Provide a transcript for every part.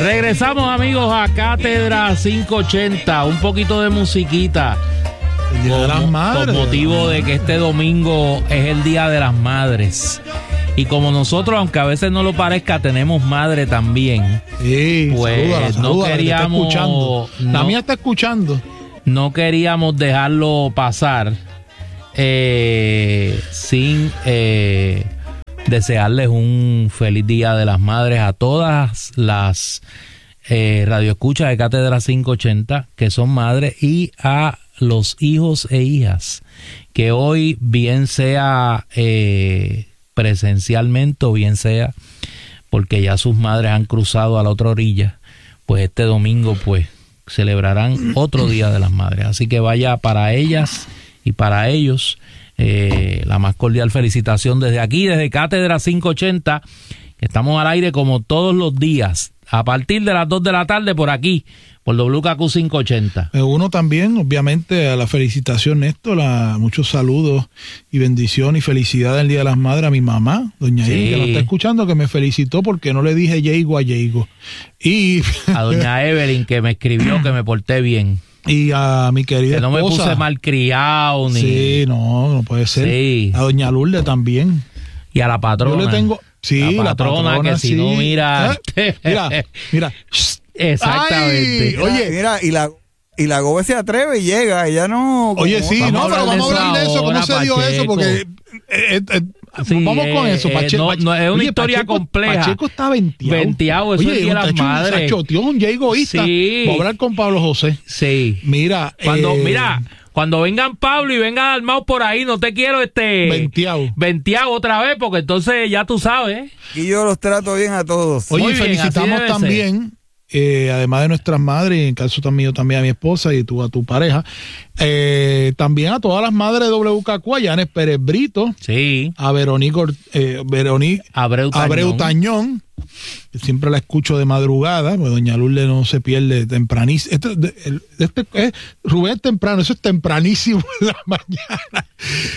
Regresamos, amigos, a Cátedra 580. Un poquito de musiquita. El Día de las Madres. Con motivo de que este domingo es el Día de las Madres. Y como nosotros, aunque a veces no lo parezca, tenemos madre también. Sí, pues no queríamos. La mía está escuchando. No queríamos dejarlo pasar sin desearles un feliz Día de las Madres a todas las radioescuchas de Cátedra 580 que son madres y a los hijos e hijas que hoy, bien sea presencialmente o bien sea porque ya sus madres han cruzado a la otra orilla, pues este domingo pues celebrarán otro Día de las Madres. Así que vaya para ellas y para ellos la más cordial felicitación desde aquí, desde Cátedra 580, que estamos al aire como todos los días a partir de las 2 de la tarde por aquí, por WKQ 580. Uno también, obviamente, a la felicitación, Néstor, muchos saludos y bendiciones y felicidades el Día de las Madres a mi mamá, doña Evelyn, que nos está escuchando, que me felicitó porque no le dije Yeigo a Yeigo. Y a doña Evelyn, que me escribió que me porté bien. Y a mi querida esposa. Que no me puse malcriado ni... Sí, no puede ser. Sí. A doña Lourdes también. Y a la patrona. Yo le tengo... Sí, la patrona que si no, mira... Mira. Exactamente. Ay, oye, mira, y la Gobe se atreve y llega, ella no... Oye, sí, pero vamos a hablar de eso, ¿cómo se dio eso? Porque vamos con eso, Pacheco. No, es una historia compleja. Pacheco está venteado. Eso es Día de las Madres. Un Jay egoísta. Sí. Voy a hablar con Pablo José. Sí. Mira, cuando vengan Pablo y vengan Armado por ahí, no te quiero venteado otra vez, porque entonces ya tú sabes. Y yo los trato bien a todos. Oye, bien, felicitamos también, además de nuestras madres, en caso también a mi esposa y tú a tu pareja, también a todas las madres de WKQ, a Yanes Pérez Brito, sí, a Verónica Abreu Tañón, que siempre la escucho de madrugada, pues doña Lourdes no se pierde tempranísimo. Rubén temprano, eso es tempranísimo en la mañana.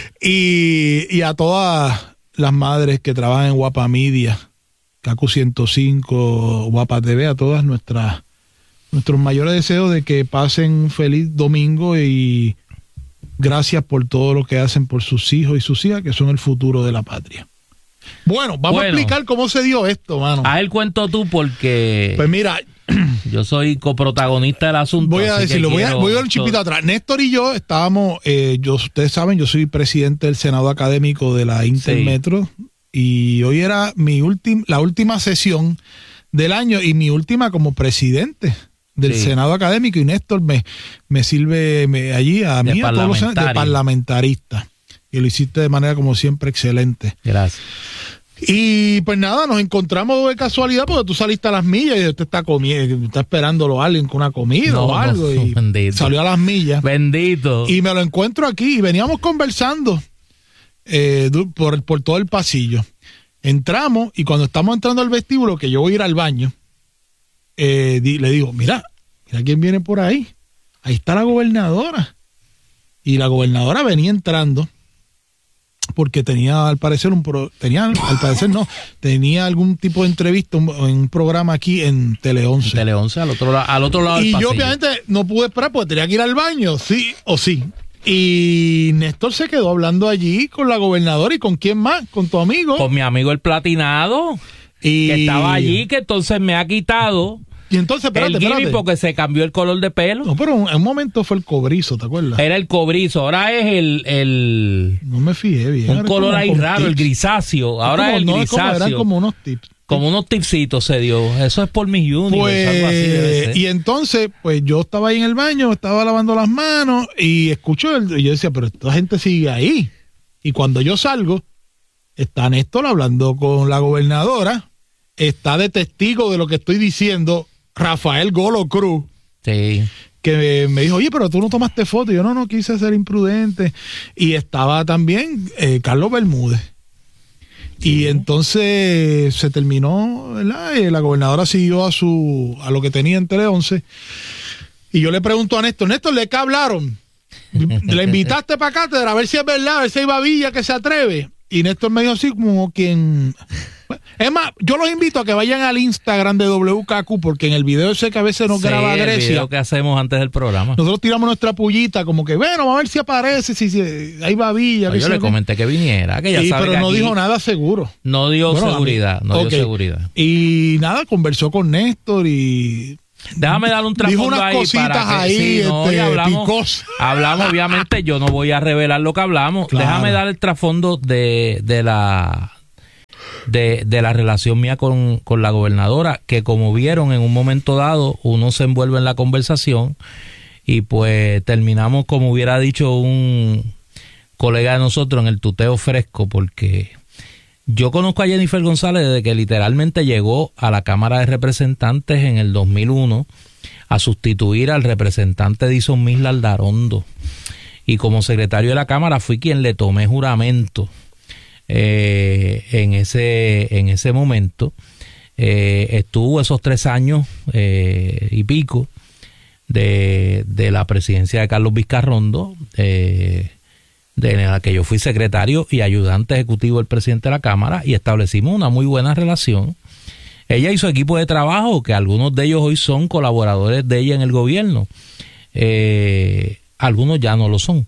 Y a todas las madres que trabajan en Guapa Media, CACU 105, Guapa TV, a todas nuestros mayores deseos de que pasen un feliz domingo y gracias por todo lo que hacen por sus hijos y sus hijas, que son el futuro de la patria. Bueno, vamos a explicar cómo se dio esto, mano. Haz el cuento tú porque... Pues mira... yo soy coprotagonista del asunto. Voy a decirlo, voy a ir un chipito atrás. Néstor y yo estábamos, ustedes saben, yo soy presidente del Senado Académico de la Intermetro, sí. Y hoy era la última sesión del año y mi última como presidente del Senado Académico, y Néstor me sirve allí a mí, a todos los de parlamentarista. Y lo hiciste de manera, como siempre, excelente. Gracias. Y pues nada, nos encontramos de casualidad porque tú saliste a las millas y usted está comiendo, está esperándolo a alguien con una comida o algo, y bendito. Salió a las millas. Bendito. Y me lo encuentro aquí y veníamos conversando por todo el pasillo. Entramos y cuando estamos entrando al vestíbulo, que yo voy a ir al baño, le digo, mira quién viene por ahí. Ahí está la gobernadora. Y la gobernadora venía entrando porque tenía tenía algún tipo de entrevista en un programa aquí en Tele 11. Tele 11, al otro lado del pasillo. Y yo obviamente no pude esperar porque tenía que ir al baño, sí o sí. Y Néstor se quedó hablando allí con la gobernadora. ¿Y con quién más? ¿Con tu amigo? Con mi amigo el Platinado, que estaba allí, que entonces me ha quitado... Y entonces, espérate. Porque se cambió el color de pelo. No, pero en un momento fue el cobrizo, ¿te acuerdas? Era el cobrizo, ahora es el... No me fijé bien. Un color ahí raro, tips. El grisáceo. Ahora es el grisáceo. Eran como unos tips. Como unos tipsitos se dio. Eso es por mis Universe, pues, algo así debe ser. Y entonces, pues yo estaba ahí en el baño, estaba lavando las manos y escucho, y yo decía, pero esta gente sigue ahí. Y cuando yo salgo, está Néstor hablando con la gobernadora, está de testigo de lo que estoy diciendo Rafael Golo Cruz, sí, que me dijo, oye, pero tú no tomaste foto. Y yo no quise ser imprudente. Y estaba también Carlos Bermúdez. Sí. Y entonces se terminó, ¿verdad? La gobernadora siguió a lo que tenía en Tele 11. Y yo le pregunto a Néstor, ¿de qué hablaron? ¿Le invitaste para acá a ver si es verdad, a ver si hay babilla que se atreve? Y Néstor me dijo así como quien Es más, yo los invito a que vayan al Instagram de WKQ, porque en el video ese que a veces nos graba el Grecia, video que hacemos antes del programa. nosotros tiramos nuestra pullita como que, bueno, vamos a ver si aparece, si hay babilla. Yo le comenté que viniera, que ya sabe pero que no aquí dijo nada seguro. No dio seguridad, dio Okay. seguridad. Y nada, conversó con Néstor y... Déjame dar un dijo trasfondo unas ahí cositas para que ahí, y picosas. hablamos, obviamente, yo no voy a revelar lo que hablamos. Claro. Déjame dar el trasfondo de la relación mía con la gobernadora, que como vieron en un momento dado, uno se envuelve en la conversación y pues terminamos, como hubiera dicho un colega de nosotros, en el tuteo fresco, porque yo conozco a Jennifer González desde que literalmente llegó a la Cámara de Representantes en el 2001 a sustituir al representante Dison Misla Aldarondo. Y como secretario de la Cámara fui quien le tomé juramento en ese momento. Estuvo esos 3 años y pico de la presidencia de Carlos Vizcarrondo, de la que yo fui secretario y ayudante ejecutivo del presidente de la Cámara, y establecimos una muy buena relación. Ella y su equipo de trabajo, que algunos de ellos hoy son colaboradores de ella en el gobierno, algunos ya no lo son.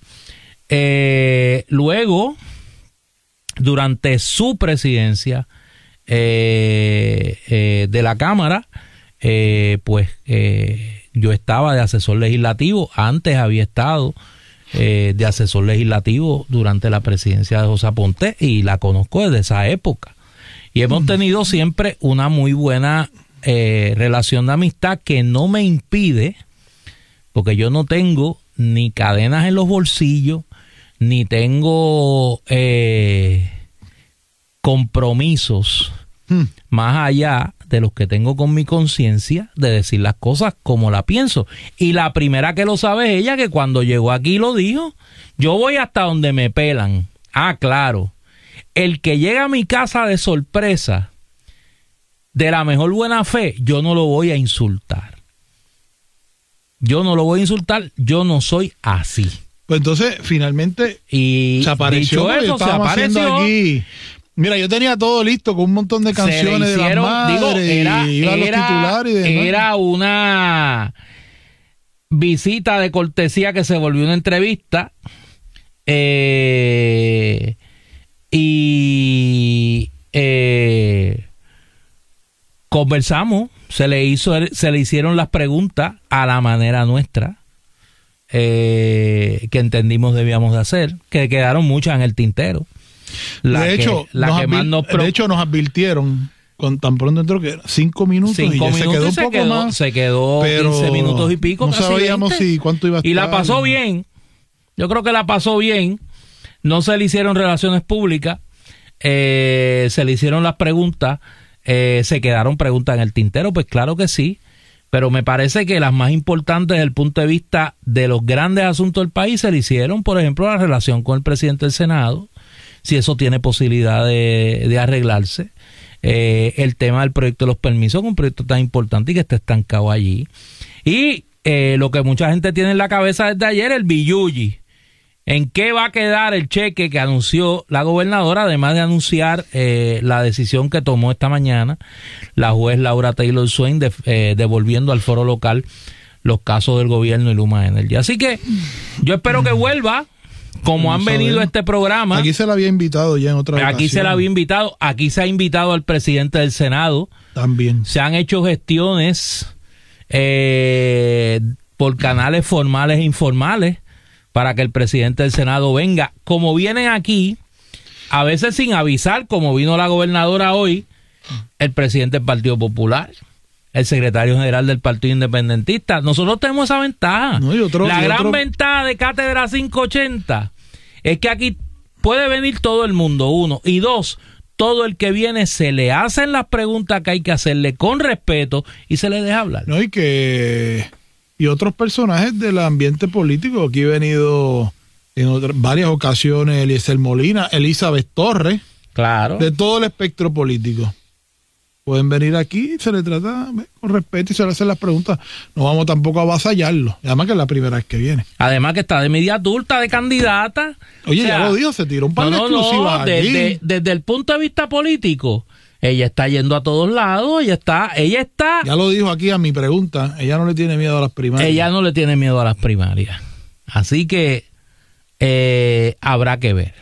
Luego, durante su presidencia de la Cámara, yo estaba de asesor legislativo. Antes había estado de asesor legislativo durante la presidencia de José Aponte y la conozco desde esa época. Y hemos tenido siempre una muy buena relación de amistad que no me impide, porque yo no tengo ni cadenas en los bolsillos, ni tengo compromisos más allá de los que tengo con mi conciencia de decir las cosas como la pienso. Y la primera que lo sabe es ella, que cuando llegó aquí lo dijo: yo voy hasta donde me pelan. Ah, claro. El que llega a mi casa de sorpresa, de la mejor buena fe, yo no lo voy a insultar. Yo no lo voy a insultar, yo no soy así. Pues entonces, finalmente, y se apareció. Dicho eso, se apareció. Aquí. Mira, yo tenía todo listo con un montón de canciones de las madres, iba a los titulares y demás. Era una visita de cortesía que se volvió una entrevista. Conversamos, se le hicieron las preguntas a la manera nuestra, que entendimos debíamos de hacer, que quedaron muchas en el tintero. De hecho, nos advirtieron con tan pronto entró que 5 minutos y ya se quedó un poco más. Se quedó 15 minutos y pico. No sabíamos cuánto iba a estar. Y la pasó bien. Yo creo que la pasó bien. No se le hicieron relaciones públicas. Se le hicieron las preguntas. Se quedaron preguntas en el tintero. Pues claro que sí. Pero me parece que las más importantes desde el punto de vista de los grandes asuntos del país se le hicieron, por ejemplo, la relación con el presidente del Senado, si eso tiene posibilidad de arreglarse. El tema del proyecto de los permisos, un proyecto tan importante y que está estancado allí. Y lo que mucha gente tiene en la cabeza desde ayer, el billuyi. ¿En qué va a quedar el cheque que anunció la gobernadora, además de anunciar la decisión que tomó esta mañana la juez Laura Taylor Swain, devolviendo al foro local los casos del gobierno y Luma Energy? Así que yo espero que vuelva, como han venido a este programa. Aquí se la había invitado ya en otra ocasión. Aquí se la había invitado, aquí se ha invitado al presidente del Senado. También. Se han hecho gestiones por canales formales e informales para que el presidente del Senado venga, como vienen aquí, a veces sin avisar, como vino la gobernadora hoy, el presidente del Partido Popular, el secretario general del Partido Independentista. Nosotros tenemos esa ventaja. La gran ventaja de Cátedra 580 es que aquí puede venir todo el mundo, 1, y 2, todo el que viene se le hacen las preguntas que hay que hacerle con respeto y se le deja hablar. Y otros personajes del ambiente político. Aquí he venido en varias ocasiones Eliezer Molina, Elizabeth Torres, claro, de todo el espectro político. Pueden venir aquí, se les trata con respeto y se les hacen las preguntas. No vamos tampoco a avasallarlo. Además que es la primera vez que viene. Además que está de media adulta, de candidata. Oye, ya lo dijo, se tiró un par de exclusivas aquí. Desde el punto de vista político, Ella está yendo a todos lados, ella está. Ya lo dijo aquí a mi pregunta, ella no le tiene miedo a las primarias. Ella no le tiene miedo a las primarias. Así que habrá que ver.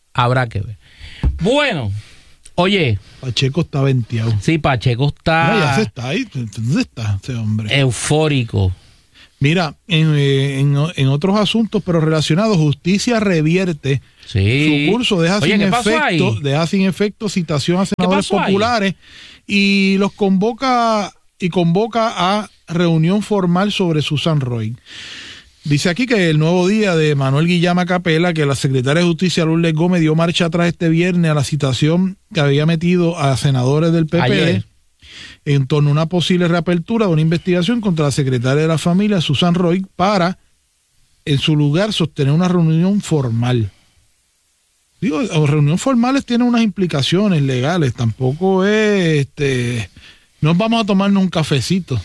Bueno, oye. Pacheco está venteado. Sí, Pacheco está. Mira, ya se está ahí. ¿Dónde está ese hombre? Eufórico. Mira, en otros asuntos, pero relacionados, Justicia revierte su curso, deja sin efecto citación a senadores populares y los convoca a reunión formal sobre Susan Roy. Dice aquí que el Nuevo Día de Manuel Guillama Capela, que la secretaria de Justicia Lourdes Gómez dio marcha atrás este viernes a la citación que había metido a senadores del PPD ayer, en torno a una posible reapertura de una investigación contra la secretaria de la familia, Susan Roy, para, en su lugar, sostener una reunión formal. Digo, reuniones formales tienen unas implicaciones legales, tampoco es, no vamos a tomarnos un cafecito.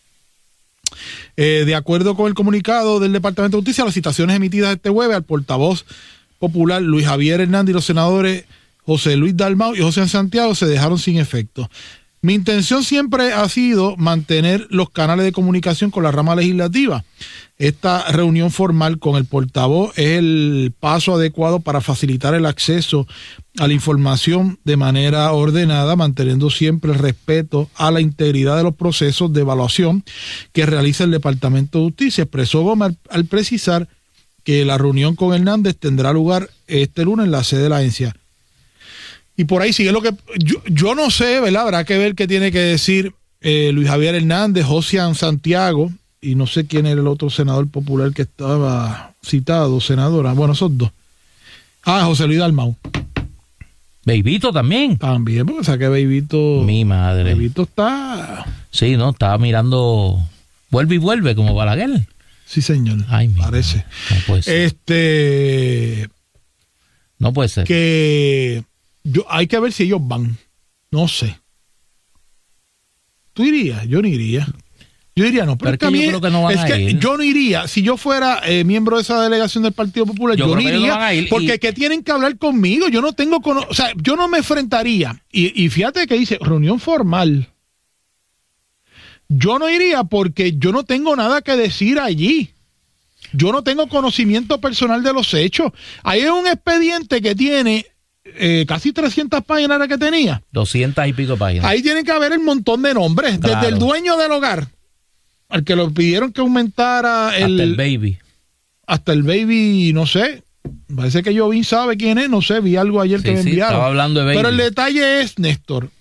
De acuerdo con el comunicado del Departamento de Justicia, las citaciones emitidas este jueves al portavoz popular Luis Javier Hernández y los senadores José Luis Dalmau y José Santiago se dejaron sin efecto. Mi intención siempre ha sido mantener los canales de comunicación con la rama legislativa. Esta reunión formal con el portavoz es el paso adecuado para facilitar el acceso a la información de manera ordenada, manteniendo siempre el respeto a la integridad de los procesos de evaluación que realiza el Departamento de Justicia. Expresó Gómez al precisar que la reunión con Hernández tendrá lugar este lunes en la sede de la agencia. Y por ahí sigue lo que yo no sé, ¿verdad? Habrá que ver qué tiene que decir Luis Javier Hernández, José Santiago, y no sé quién era el otro senador popular que estaba citado, senadora. Bueno, esos dos. José Luis Dalmau. Beibito también. También, porque saqué Beibito. Mi madre. Beibito está. Sí, no, estaba mirando. Vuelve y vuelve, como Balaguer. Sí, señor. Ay, parece. No puede ser. No puede ser. Que hay que ver si ellos van. No sé. ¿Tú irías? Yo no iría. Yo diría no, pero es que a mí, yo creo que no van a ir. Yo no iría. Si yo fuera miembro de esa delegación del Partido Popular, yo no iría. Porque ¿qué tienen que hablar conmigo? Yo no tengo... O sea, yo no me enfrentaría. Y fíjate que dice reunión formal. Yo no iría porque yo no tengo nada que decir allí. Yo no tengo conocimiento personal de los hechos. Ahí es un expediente que tiene casi 300 páginas que tenía. 200 y pico páginas. Ahí tiene que haber el montón de nombres. Claro. Desde el dueño del hogar, al que lo pidieron que aumentara hasta el baby. Hasta el baby, no sé. Parece que Jovín sabe quién es, no sé, vi algo ayer que me enviaron. Estaba hablando de baby. Pero el detalle es, Néstor,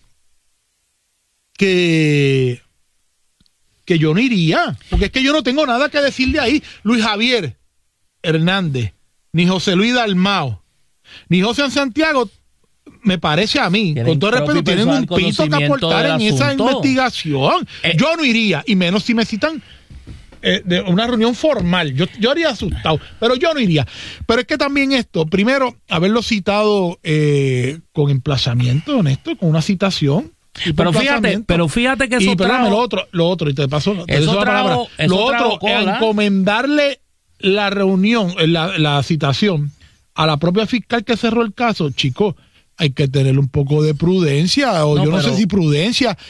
que yo no iría, porque es que yo no tengo nada que decirle ahí. Luis Javier Hernández, ni José Luis Dalmau, ni José Santiago, me parece a mí, con todo respeto, tienen un pito que aportar en esa investigación. Yo no iría, y menos si me citan de una reunión formal. Yo haría asustado, pero yo no iría. Pero es que también esto, primero, haberlo citado con emplazamiento, honesto, con una citación. Pero fíjate que eso trajo... Lo otro, y te paso la palabra. Lo otro, encomendarle la reunión, la citación a la propia fiscal que cerró el caso, chico, hay que tener un poco de prudencia, o no sé si prudencia,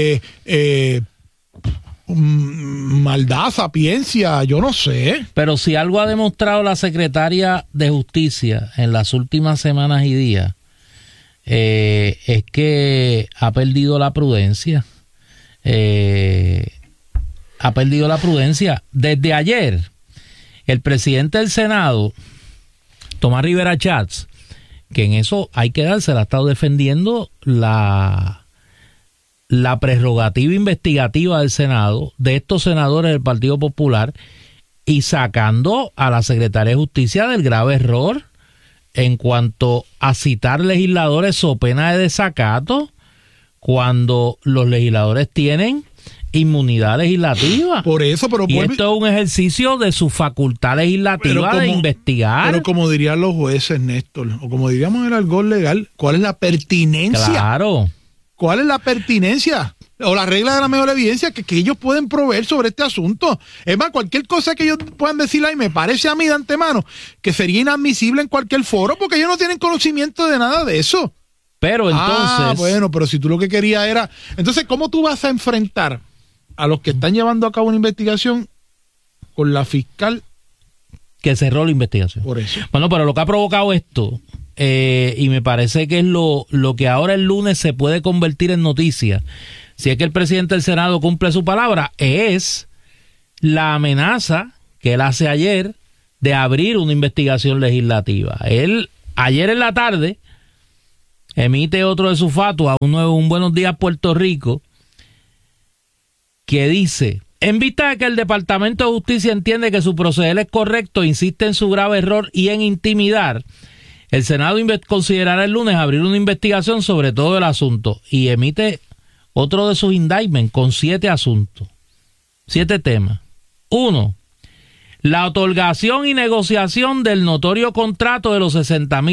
maldad, sapiencia, yo no sé. Pero si algo ha demostrado la secretaria de Justicia en las últimas semanas y días, es que ha perdido la prudencia. Desde ayer, el presidente del Senado, Tomás Rivera Chats, que en eso hay que darse, ha estado defendiendo la prerrogativa investigativa del Senado, de estos senadores del Partido Popular, y sacando a la secretaria de Justicia del grave error en cuanto a citar legisladores so pena de desacato cuando los legisladores tienen inmunidad legislativa. Por eso, y esto es un ejercicio de su facultad legislativa de investigar. Pero como dirían los jueces, Néstor, o como diríamos en el argot legal, ¿cuál es la pertinencia? Claro. ¿Cuál es la pertinencia? O la regla de la mejor evidencia que ellos pueden proveer sobre este asunto. Es más, cualquier cosa que ellos puedan decir ahí, me parece a mí de antemano que sería inadmisible en cualquier foro, porque ellos no tienen conocimiento de nada de eso. Pero entonces... bueno, pero si tú lo que querías era... Entonces, ¿cómo tú vas a enfrentar a los que están llevando a cabo una investigación con la fiscal que cerró la investigación? Por eso. Bueno, pero lo que ha provocado esto, y me parece que es lo que ahora el lunes se puede convertir en noticia, si es que el presidente del Senado cumple su palabra, es la amenaza que él hace ayer de abrir una investigación legislativa. Él, ayer en la tarde, emite otro de sus fatuas, un Buenos Días Puerto Rico, que dice: en vista de que el Departamento de Justicia entiende que su proceder es correcto, insiste en su grave error y en intimidar, el Senado considerará el lunes abrir una investigación sobre todo el asunto, y emite otro de sus indictments con 7 asuntos, 7 temas. 1. La otorgación y negociación del notorio contrato de los 60,000